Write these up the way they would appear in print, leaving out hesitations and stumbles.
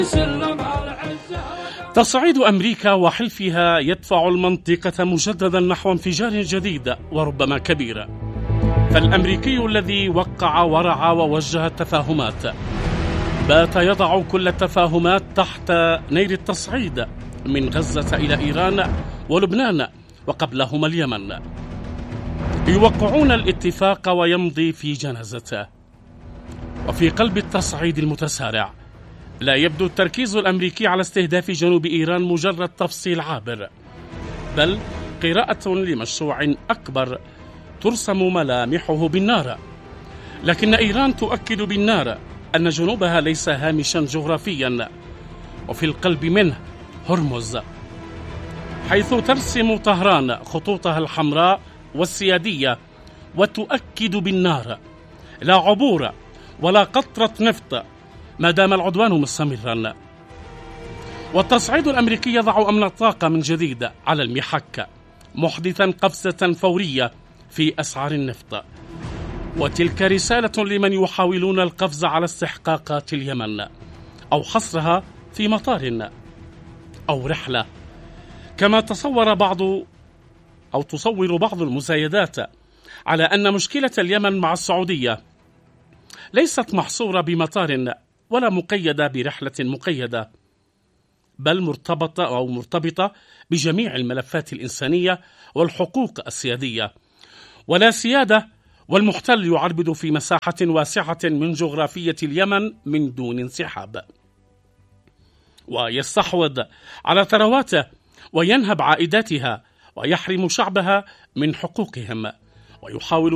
تصعيد أمريكا وحلفها يدفع المنطقة مجددا نحو انفجار جديد وربما كبير. فالأمريكي الذي وقع ورعى ووجه التفاهمات بات يضع كل التفاهمات تحت نير التصعيد من غزة إلى إيران ولبنان وقبلهما اليمن. يوقعون الاتفاق ويمضي في جنازته. وفي قلب التصعيد المتسارع لا يبدو التركيز الأمريكي على استهداف جنوب إيران مجرد تفصيل عابر، بل قراءة لمشروع أكبر ترسم ملامحه بالنار. لكن إيران تؤكد بالنار أن جنوبها ليس هامشا جغرافيا، وفي القلب منه هرمز، حيث ترسم طهران خطوطها الحمراء والسيادية وتؤكد بالنار لا عبور ولا قطرة نفط ما دام العدوان مستمرا. والتصعيد الأمريكي يضع أمن الطاقة من جديد على المحك، محدثا قفزة فورية في أسعار النفط. وتلك رسالة لمن يحاولون القفز على استحقاقات اليمن أو حصرها في مطار أو رحلة، كما تصور بعض المزايدات على أن مشكلة اليمن مع السعودية ليست محصورة بمطار ولا مقيدة برحلة مقيدة، بل مرتبطة بجميع الملفات الإنسانية والحقوق السيادية. ولا سيادة والمحتل يعربد في مساحة واسعة من جغرافية اليمن من دون انسحاب، ويستحوذ على ثرواته وينهب عائداتها ويحرم شعبها من حقوقهم، ويحاول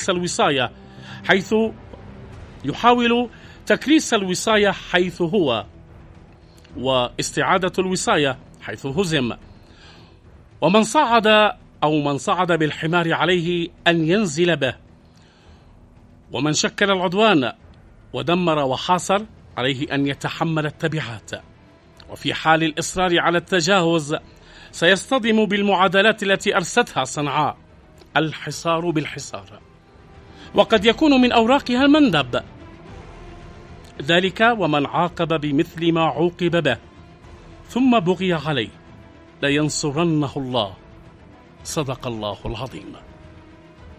تكريس الوصاية حيث هو، واستعادة الوصاية حيث هزم. ومن صعد بالحمار عليه أن ينزل به، ومن شكل العدوان ودمر وحاصر عليه أن يتحمل التبعات. وفي حال الإصرار على التجاوز سيصطدم بالمعادلات التي أرستها صنعاء، الحصار بالحصار، وقد يكون من أوراقها المندب. ذلك ومن عاقب بمثل ما عوقب به ثم بغي عليه لينصرنه الله. صدق الله العظيم.